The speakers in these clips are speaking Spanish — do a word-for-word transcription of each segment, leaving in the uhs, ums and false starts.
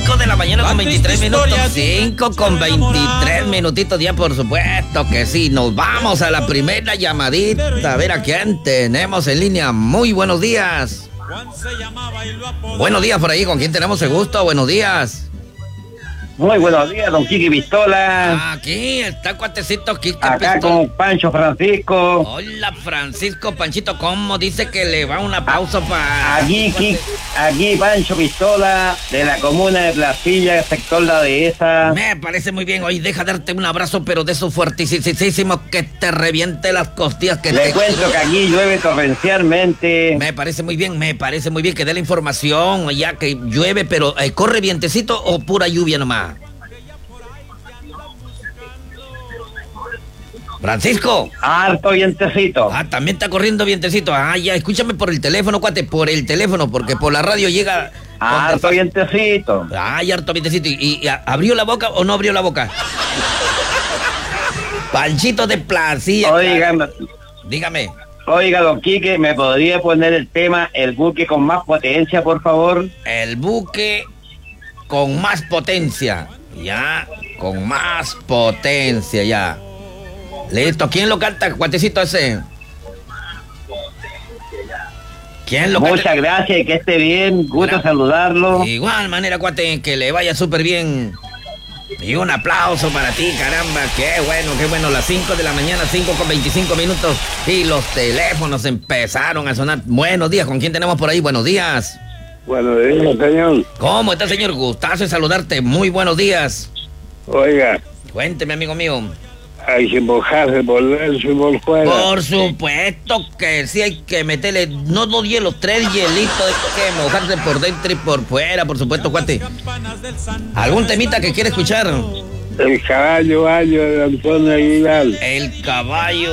cinco de la mañana con veintitrés minutos. cinco con veintitrés minutitos ya, por supuesto que sí. Nos vamos a la primera llamadita. A ver a quién tenemos en línea. Muy buenos días. Buenos días por ahí. ¿Con quién tenemos el gusto? Buenos días. Muy buenos días, don Quique Pistola. Aquí está cuatecito Quique Acá Pistola. con Pancho Francisco. Hola, Francisco Panchito, ¿cómo dice que le va un aplauso para...? Aquí, Quique, aquí Pancho Pistola, de la comuna de Placilla, sector La Dehesa. Me parece muy bien. Hoy deja darte un abrazo, pero de esos fuertísimos que te reviente las costillas. Que Le te... cuento que aquí llueve torrencialmente. Me parece muy bien, me parece muy bien que dé la información, ya que llueve, pero eh, ¿corre vientecito o pura lluvia nomás? Francisco. Harto vientecito. Ah, también está corriendo vientecito. Ah, ya, escúchame por el teléfono, cuate, por el teléfono, porque por la radio llega... Harto vientecito. Ay, harto vientecito. ¿Y, y abrió la boca o no abrió la boca? Panchito de Placilla. Oiga, dígame. Oiga, don Quique, ¿me podría poner el tema El buque con más potencia, por favor? El buque con más potencia. Ya, con más potencia, ya. Listo, ¿quién lo canta, cuatecito ese? ¿Quién lo canta? Muchas gracias y que esté bien, gusto Gra saludarlo. De igual manera, cuate, que le vaya súper bien. Y un aplauso para ti, caramba, qué bueno, qué bueno, las cinco de la mañana, cinco con veinticinco minutos, y los teléfonos empezaron a sonar. Buenos días, ¿con quién tenemos por ahí? Buenos días. Buenos días, señor. ¿Cómo está, señor? Gustazo de saludarte, muy buenos días. Oiga. Cuénteme, amigo mío. Hay que mojarse por dentro y por fuera. Por supuesto que sí, hay que meterle, no dos hielos, tres hielitos, hay que mojarse por dentro y por fuera, por supuesto, cuate. ¿Algún temita que quiere escuchar? El caballo bayo de Antonio Aguilar. El caballo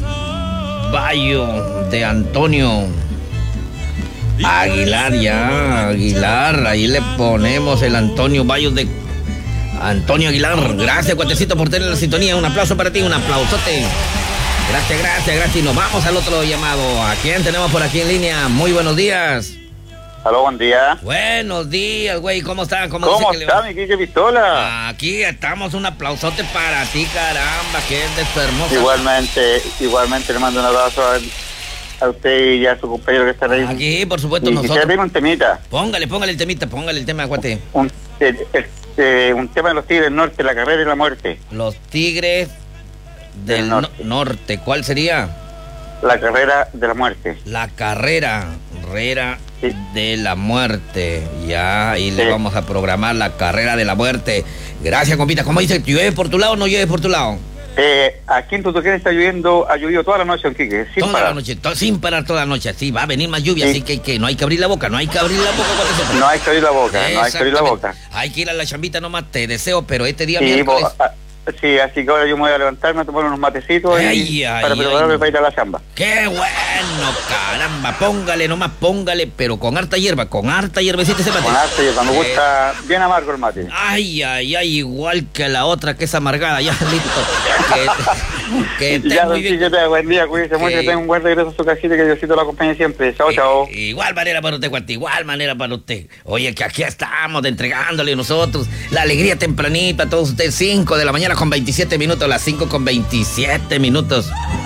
bayo de Antonio Aguilar, ya, Aguilar, ahí le ponemos el Antonio Bayo de Antonio Aguilar. Gracias, cuatecito, por tener la sintonía. Un aplauso para ti, un aplausote. Gracias, gracias, gracias. Y nos vamos al otro llamado. ¿A quién tenemos por aquí en línea? Muy buenos días. Aló, buen día. Buenos días, güey. ¿Cómo está? ¿Cómo, ¿Cómo está, mi Quique Pistola? Aquí estamos. Un aplausote para ti, caramba. Que es de tu hermosa. Igualmente, igualmente le mando un abrazo a, a usted y a su compañero que está ahí. Aquí, por supuesto, y nosotros. Quisiera pedir un temita. Póngale, póngale el temita, póngale el tema, guate. Un, el, el, eh, un tema de los Tigres del Norte, la carrera y la muerte. Los Tigres del, del norte. No, norte. ¿Cuál sería? La carrera de la muerte. La carrera, carrera sí. de la muerte. Ya, ahí sí. Le vamos a programar la carrera de la muerte. Gracias, compita. ¿Cómo dice? ¿Llueve por tu lado o no llueve por tu lado? Eh, aquí en Tutuquén está lloviendo, ha llovido toda la noche, don Quique, sin toda parar. la noche, to, sin parar toda la noche. Sí, va a venir más lluvia, sí. Así que, que no hay que abrir la boca, no hay que abrir la boca. No hay que abrir la boca, no hay que abrir la boca. Hay que ir a la chambita nomás, te deseo, pero este día sí, miércoles... Bo, a, sí, así que ahora yo me voy a levantarme a tomar unos matecitos ay, y, ay, para prepararme ay. para ir a la chamba. ¡Qué bueno, caramba! Póngale nomás, póngale, pero con harta hierba, con harta hierbecita ese mate. Con harta hierba, me gusta eh... bien amargo el mate. Ay, ay, ay, igual que la otra que es amargada, ya listo. Que, que ya, muy bien. Que te buen día, cuídese mucho, que tenga un buen regreso a su casita, que Diosito lo acompañe siempre. Chao, chao. Igual manera para usted, Cuarto, igual manera para usted. Oye, que aquí estamos de entregándole nosotros la alegría tempranita a todos ustedes, cinco de la mañana con veintisiete minutos, las cinco con veintisiete minutos.